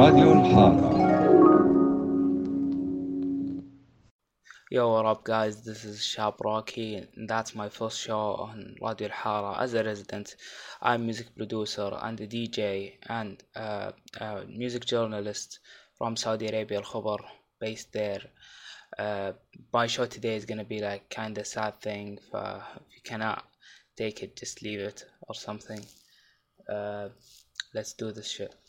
راديو الحارة. Yo, what up, guys? This is Shab Rocky, and that's my first show on Radio Al Hara. As a resident, I'm music producer and a DJ and music journalist from Saudi Arabia, Al Khobar, based there. Uh, my show today is gonna be like kind of sad thing. If you cannot take it, just leave it or something. Uh, let's do this shit.